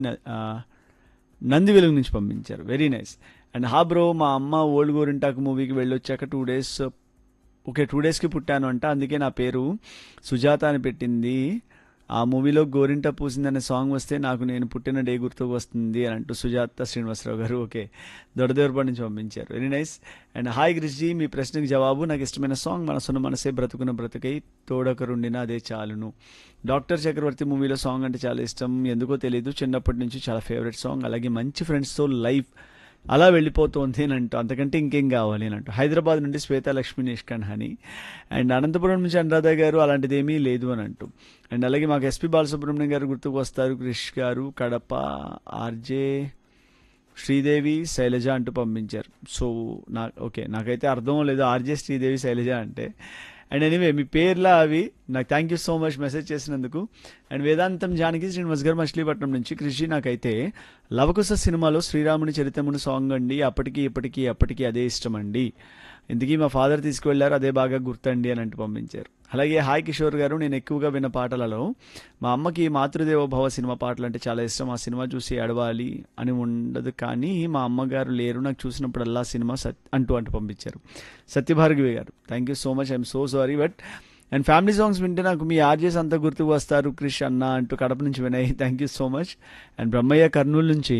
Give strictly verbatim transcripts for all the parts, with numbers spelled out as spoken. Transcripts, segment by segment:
ఆహ్, నంది వెలుగు నుంచి పంపించారు. Very nice. అండ్ హా బ్రో, మా అమ్మ ఓల్డ్ గోరింటాకు మూవీకి వెళ్ళొచ్చాక టూ డేస్ ఓకే టూ డేస్కి పుట్టాను అంట, అందుకే నా పేరు సుజాత అని పెట్టింది. ఆ మూవీలో గోరింట పూసిందనే సాంగ్ వస్తే నాకు నేను పుట్టిన డే గుర్తుకు వస్తుంది అని అంటూ సుజాత శ్రీనివాసరావు గారు ఓకే దొడదేవరపాటి నుంచి పంపించారు. Very nice. అండ్ హాయ్ గ్రిష్జీ, మీ ప్రశ్నకి జవాబు నాకు ఇష్టమైన సాంగ్ మనసున్న మనసే బ్రతుకున్న బ్రతుకై తోడకరుండిన అదే చాలును. డాక్టర్ చక్రవర్తి మూవీలో సాంగ్ అంటే చాలా ఇష్టం, ఎందుకో తెలియదు, చిన్నప్పటి నుంచి చాలా ఫేవరెట్ సాంగ్. అలాగే మంచి ఫ్రెండ్స్తో లైఫ్ అలా వెళ్ళిపోతుంది అని అంటూ, అంతకంటే ఇంకేం కావాలి అని అంటూ. హైదరాబాద్ నుండి శ్వేత లక్ష్మి నిష్కన్ హని. అండ్ అనంతపురం నుంచి అనురాధ గారు అలాంటిది ఏమీ లేదు అని అంటూ. అండ్ అలాగే మాకు ఎస్పి బాలసుబ్రహ్మణ్యం గారు గుర్తుకు వస్తారు, క్రిష్ గారు, కడప, ఆర్జే శ్రీదేవి, శైలజ అంటూ పంపించారు. సో నా ఓకే నాకైతే అర్థం లేదు ఆర్జే శ్రీదేవి శైలజ అంటే. అండ్ ఎనీవే మీ పేర్లా అవి నాకు thank you so much message చేసినందుకు. అండ్ వేదాంతం జానకి శ్రీనివాస్ గారు మచిలీపట్నం నుంచి, కృషి నాకైతే లవకుశ సినిమాలో శ్రీరాముని చరితముని సాంగ్ అండి, అప్పటికి ఇప్పటికీ అప్పటికి అదే ఇష్టం అండి, ఇందుకీ మా ఫాదర్ తీసుకువెళ్ళారు అదే బాగా గుర్తండి అని అంటూ పంపించారు. అలాగే హాయ్ కిషోర్ గారు, నేను ఎక్కువగా విన్న పాటలలో మా అమ్మకి మాతృదేవో భవ సినిమా పాటలు అంటే చాలా ఇష్టం, ఆ సినిమా చూసి అడవాలి అని ఉండదు కానీ మా అమ్మగారు లేరు, నాకు చూసినప్పుడల్లా సినిమా సత్ అంటూ అంటూ పంపించారు. సత్యభార్గవి గారు thank you so much, I'm so sorry but. And family songs వింటే నాకు మీ ఆర్జేస్ అంతా గుర్తుకు వస్తారు క్రిష్ అన్న అంటూ కడప నుంచి Vinay thank you so much. And Brahmaiah Kurnool నుంచి,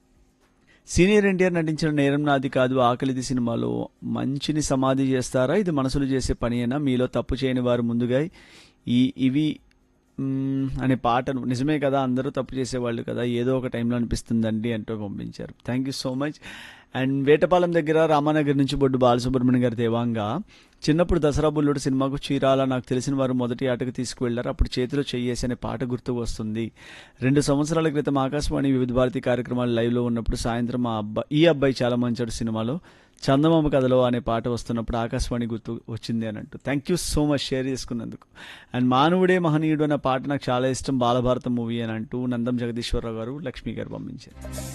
సీనియర్ ఎన్టీఆర్ నటించిన నేరం నాది కాదు ఆకలిది సినిమాలో మంచిని సమాధి చేస్తారా, ఇది మనసులు చేసే పని అయినా, మీలో తప్పు చేయని వారు ముందుగా ఈ ఇవి మ్మ్, అనే పాటను, నిజమే కదా అందరూ తప్పు చేసేవాళ్ళు కదా, ఏదో ఒక టైంలో అనిపిస్తుందండి అంటూ పంపించారు. Thank you so much. And Vetapalem దగ్గర రామానగర్ నుంచి బొడ్డు బాలసుబ్రహ్మణ్యం గారి దేవాంగా, చిన్నప్పుడు దసరా బుల్లుడు సినిమాకు చీరాల నాకు తెలిసిన వారు మొదటి ఆటకు తీసుకువెళ్లారు, అప్పుడు చేతిలో చెయ్యేసి అనే పాట గుర్తుకు వస్తుంది. రెండు సంవత్సరాల క్రితం ఆకాశవాణి వివిధ భారతి కార్యక్రమాలు లైవ్లో ఉన్నప్పుడు సాయంత్రం మా అబ్బాయి ఈ అబ్బాయి చాలా మంచాడు సినిమాలో చందమామ కథలో అనే పాట వస్తున్నప్పుడు ఆకాశవాణి గుర్తు వచ్చింది అని అంటూ. Thank you so much share చేసుకున్నందుకు. అండ్ మానవుడే మహనీయుడు అనే పాట నాకు చాలా ఇష్టం, బాలభారతం మూవీ అని అంటూ నందం జగదీశ్వరరావు గారు లక్ష్మి గారు పంపించారు.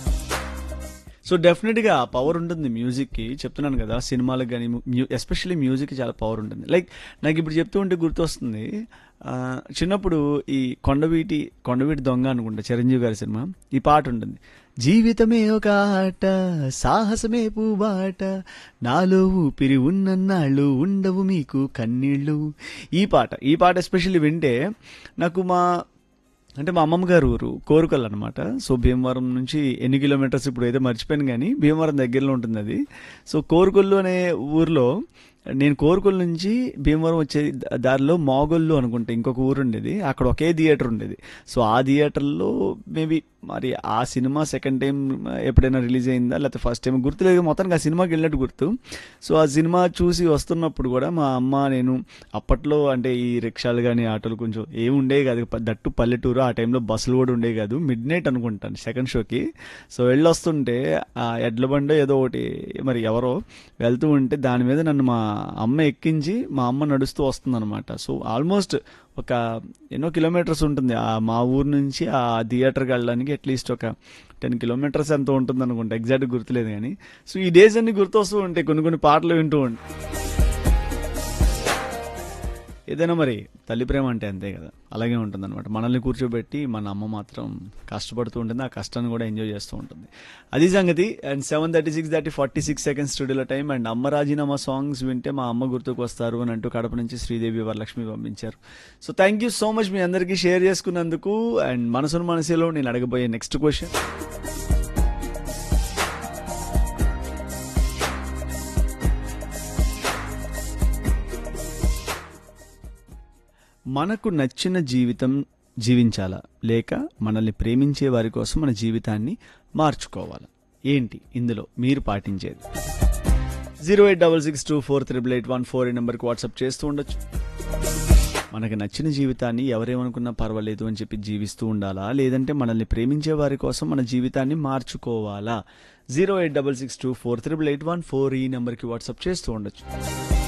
సో డెఫినెట్గా పవర్ ఉంటుంది మ్యూజిక్కి, చెప్తున్నాను కదా సినిమాలకు కానీ మ్యూ ఎస్పెషల్లీ మ్యూజిక్కి చాలా పవర్ ఉంటుంది. లైక్ నాకు ఇప్పుడు చెప్తూ ఉంటే గుర్తొస్తుంది, చిన్నప్పుడు ఈ కొండవీటి కొండవీటి దొంగ అనుకుంటా చిరంజీవి గారి సినిమా, ఈ పాట ఉంటుంది, జీవితమే ఒక ఆట సాహసమే పూబాట నాలో ఊపిరి ఉన్నన్నాళ్ళు ఉండవు మీకు కన్నీళ్ళు. ఈ పాట ఈ పాట ఎస్పెషల్లీ వింటే నాకు మా అంటే మా అమ్మమ్మ గారు ఊరు కోరుకల్ అనమాట. సో భీమవరం నుంచి ఎన్ని కిలోమీటర్స్ ఇప్పుడు అయితే మర్చిపోయాను కానీ భీమవరం దగ్గరలో ఉంటుంది అది. సో కోరుకొల్లు అనే ఊర్లో నేను కోరుకొల్లు నుంచి భీమవరం వచ్చే దారిలో మోగొల్లు అనుకుంటే ఇంకొక ఊరు ఉండేది, అక్కడ ఒకే థియేటర్ ఉండేది. సో ఆ థియేటర్లో మేబీ మరి ఆ సినిమా సెకండ్ టైం ఎప్పుడైనా రిలీజ్ అయిందా లేకపోతే ఫస్ట్ టైం గుర్తులేదు, మొత్తానికి ఆ సినిమాకి వెళ్ళినట్టు గుర్తు. సో ఆ సినిమా చూసి వస్తున్నప్పుడు కూడా మా అమ్మ నేను, అప్పట్లో అంటే ఈ రిక్షాలు కానీ ఆటోలు కొంచెం ఏమి ఉండేవి కాదు, దట్టు పల్లెటూరు, ఆ టైంలో బస్సులు కూడా ఉండేవి కాదు, మిడ్ నైట్ అనుకుంటాను సెకండ్ షోకి. సో వెళ్ళొస్తుంటే ఆ ఎడ్ల బండి ఏదో ఒకటి మరి ఎవరో వెళ్తూ ఉంటే దాని మీద నన్ను మా అమ్మ ఎక్కించి మా అమ్మ నడుస్తూ వస్తుంది అనమాట. సో ఆల్మోస్ట్ ఒక ఎన్నో కిలోమీటర్స్ ఉంటుంది ఆ మా ఊరు నుంచి ఆ థియేటర్కి వెళ్ళడానికి, అట్లీస్ట్ ఒక టెన్ కిలోమీటర్స్ ఎంత ఉంటుంది అనుకుంటా, ఎగ్జాక్ట్గా గుర్తులేదు కానీ. సో ఈ డేస్ అన్ని గుర్తొస్తూ ఉంటాయి, కొన్ని కొన్ని పాటలు వింటూ ఉంటాయి. ఏదైనా మరి తల్లి ప్రేమ అంటే అంతే కదా, అలాగే ఉంటుంది అనమాట. మనల్ని కూర్చోబెట్టి మన అమ్మ మాత్రం కష్టపడుతూ ఉంటుంది, ఆ కష్టాన్ని కూడా ఎంజాయ్ చేస్తూ ఉంటుంది, అది సంగతి. And seven thirty six thirty forty six seconds స్టూడియోలో టైం. అండ్ అమ్మ రాజీనామా సాంగ్స్ వింటే మా అమ్మ గుర్తుకు వస్తారు అని అంటూ కడప నుంచి శ్రీదేవి వరలక్ష్మి పంపించారు. So thank you so much మీ అందరికీ షేర్ చేసుకున్నందుకు. అండ్ మనసును మనసులో నేను అడగబోయే నెక్స్ట్ క్వశ్చన్, మనకు నచ్చిన జీవితం జీవించాలా లేక మనల్ని ప్రేమించే వారి కోసం మన జీవితాన్ని మార్చుకోవాలా, ఏంటి ఇందులో మీరు పాటించేది? Zero eight double six two four triple eight one four ఈ నెంబర్కి వాట్సాప్ చేస్తూ ఉండొచ్చు. మనకు నచ్చిన జీవితాన్ని ఎవరేమనుకున్నా పర్వాలేదు అని చెప్పి జీవిస్తూ ఉండాలా, లేదంటే మనల్ని ప్రేమించే వారి కోసం మన జీవితాన్ని మార్చుకోవాలా? Zero eight double six two four triple eight one four ఈ నెంబర్కి వాట్సాప్ చేస్తూ ఉండొచ్చు.